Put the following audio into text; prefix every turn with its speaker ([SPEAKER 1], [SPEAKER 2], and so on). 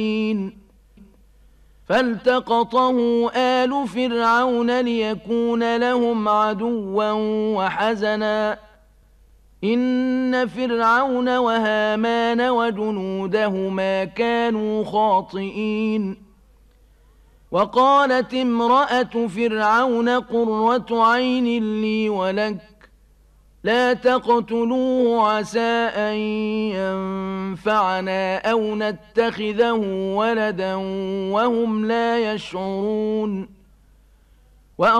[SPEAKER 1] فالتقطه آل فرعون ليكون لهم عدوا وحزنا إن فرعون وهامان وجنودهما كانوا خاطئين وقالت امرأة فرعون قرة عين لي ولك لا تقتلوه عسى أن ينفعنا أو نتخذه ولدا وهم لا يشعرون